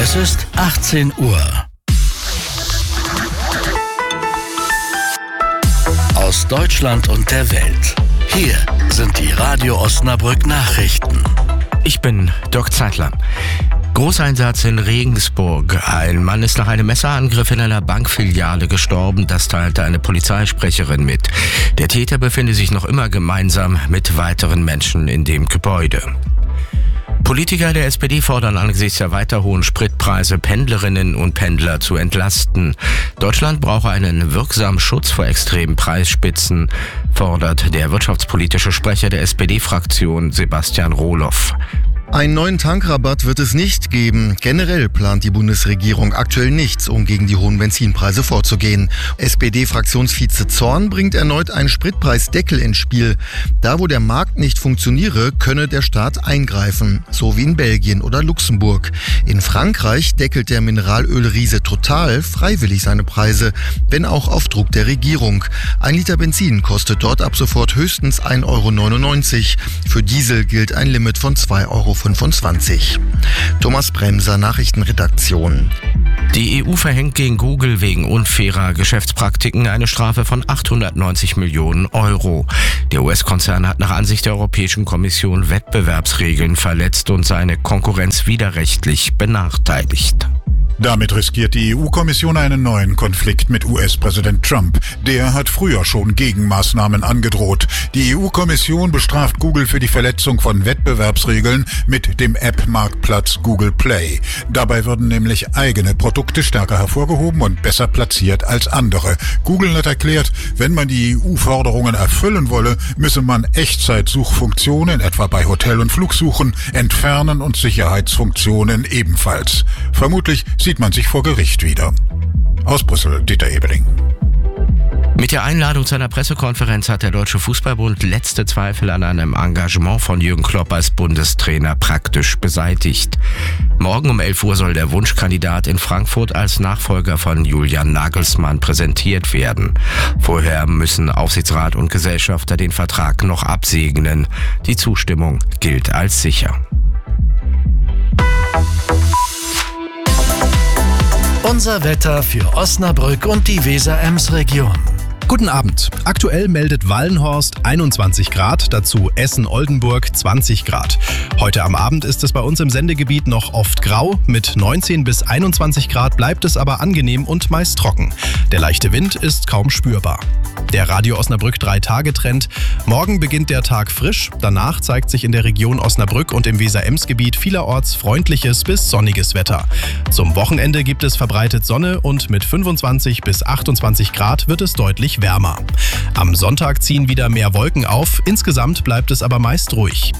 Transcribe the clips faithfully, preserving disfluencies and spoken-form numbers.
Es ist achtzehn Uhr. Aus Deutschland und der Welt. Hier sind die Radio Osnabrück Nachrichten. Ich bin Dirk Zeitler. Großeinsatz in Regensburg. Ein Mann ist nach einem Messerangriff in einer Bankfiliale gestorben. Das teilte eine Polizeisprecherin mit. Der Täter befinde sich noch immer gemeinsam mit weiteren Menschen in dem Gebäude. Politiker der S P D fordern angesichts der weiter hohen Spritpreise, Pendlerinnen und Pendler zu entlasten. Deutschland brauche einen wirksamen Schutz vor extremen Preisspitzen, fordert der wirtschaftspolitische Sprecher der S P D-Fraktion Sebastian Rohloff. Einen neuen Tankrabatt wird es nicht geben. Generell plant die Bundesregierung aktuell nichts, um gegen die hohen Benzinpreise vorzugehen. S P D-Fraktionsvize Zorn bringt erneut einen Spritpreisdeckel ins Spiel. Da, wo der Markt nicht funktioniere, könne der Staat eingreifen, so wie in Belgien oder Luxemburg. In Frankreich deckelt der Mineralölriese Total freiwillig seine Preise, wenn auch auf Druck der Regierung. Ein Liter Benzin kostet dort ab sofort höchstens ein Euro neunundneunzig. Für Diesel gilt ein Limit von zwei Euro fünfundzwanzig. Thomas Bremser, Nachrichtenredaktion. Die E U verhängt gegen Google wegen unfairer Geschäftspraktiken eine Strafe von achthundertneunzig Millionen Euro. Der U S-Konzern hat nach Ansicht der Europäischen Kommission Wettbewerbsregeln verletzt und seine Konkurrenz widerrechtlich benachteiligt. Damit riskiert die E U-Kommission einen neuen Konflikt mit U S-Präsident Trump. Der hat früher schon Gegenmaßnahmen angedroht. Die E U-Kommission bestraft Google für die Verletzung von Wettbewerbsregeln mit dem App-Marktplatz Google Play. Dabei würden nämlich eigene Produkte stärker hervorgehoben und besser platziert als andere. Google hat erklärt, wenn man die E U-Forderungen erfüllen wolle, müsse man Echtzeitsuchfunktionen, etwa bei Hotel- und Flugsuchen, entfernen und Sicherheitsfunktionen ebenfalls. Vermutlich sieht man sich vor Gericht wieder. Aus Brüssel, Dieter Ebeling. Mit der Einladung zu einer Pressekonferenz hat der Deutsche Fußballbund letzte Zweifel an einem Engagement von Jürgen Klopp als Bundestrainer praktisch beseitigt. Morgen um elf Uhr soll der Wunschkandidat in Frankfurt als Nachfolger von Julian Nagelsmann präsentiert werden. Vorher müssen Aufsichtsrat und Gesellschafter den Vertrag noch absegnen. Die Zustimmung gilt als sicher. Unser Wetter für Osnabrück und die Weser-Ems-Region. Guten Abend. Aktuell meldet Wallenhorst einundzwanzig Grad, dazu Essen-Oldenburg zwanzig Grad. Heute am Abend ist es bei uns im Sendegebiet noch oft grau. Mit neunzehn bis einundzwanzig Grad bleibt es aber angenehm und meist trocken. Der leichte Wind ist kaum spürbar. Der Radio Osnabrück drei Tage Trend. Morgen beginnt der Tag frisch. Danach zeigt sich in der Region Osnabrück und im Weser-Ems-Gebiet vielerorts freundliches bis sonniges Wetter. Zum Wochenende gibt es verbreitet Sonne und mit fünfundzwanzig bis achtundzwanzig Grad wird es deutlich wärmer. Am Sonntag ziehen wieder mehr Wolken auf. Insgesamt bleibt es aber meist ruhig.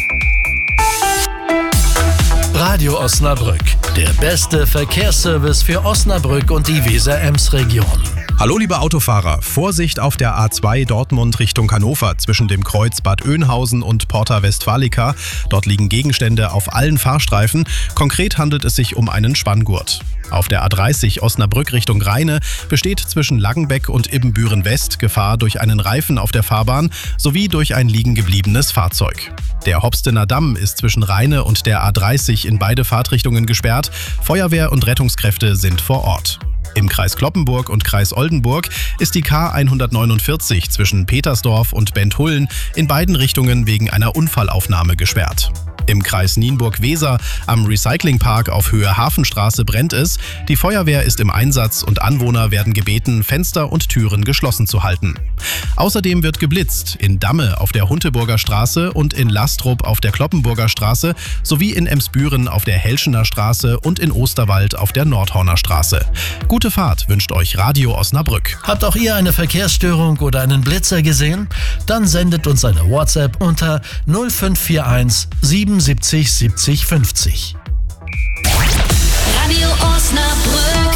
Radio Osnabrück, der beste Verkehrsservice für Osnabrück und die Weser-Ems-Region. Hallo liebe Autofahrer, Vorsicht auf der A zwei Dortmund Richtung Hannover zwischen dem Kreuz Bad Oeynhausen und Porta Westfalica. Dort liegen Gegenstände auf allen Fahrstreifen. Konkret handelt es sich um einen Spanngurt. Auf der A dreißig Osnabrück Richtung Rheine besteht zwischen Langenbeck und Ibbenbüren West Gefahr durch einen Reifen auf der Fahrbahn sowie durch ein liegengebliebenes Fahrzeug. Der Hopstener Damm ist zwischen Rheine und der A dreißig in beide Fahrtrichtungen gesperrt. Feuerwehr und Rettungskräfte sind vor Ort. Im Kreis Cloppenburg und Kreis Oldenburg ist die K hundertneunundvierzig zwischen Petersdorf und Benthullen in beiden Richtungen wegen einer Unfallaufnahme gesperrt. Im Kreis Nienburg-Weser am Recyclingpark auf Höhe Hafenstraße brennt es. Die Feuerwehr ist im Einsatz und Anwohner werden gebeten, Fenster und Türen geschlossen zu halten. Außerdem wird geblitzt in Damme auf der Hunteburger Straße und in Lastrup auf der Cloppenburger Straße sowie in Emsbüren auf der Helschener Straße und in Osterwald auf der Nordhorner Straße. Gute Fahrt wünscht euch Radio Osnabrück. Habt auch ihr eine Verkehrsstörung oder einen Blitzer gesehen? Dann sendet uns eine WhatsApp unter null fünf vier eins sieben siebzig siebzig fünfzig. Radio Osnabrück.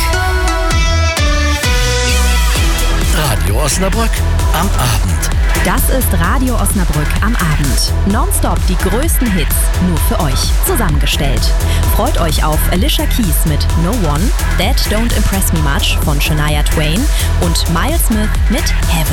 Radio Osnabrück am Abend. Das ist Radio Osnabrück am Abend. Nonstop die größten Hits, nur für euch zusammengestellt. Freut euch auf Alicia Keys mit No One, That Don't Impress Me Much von Shania Twain und Miles Smith mit Heaven.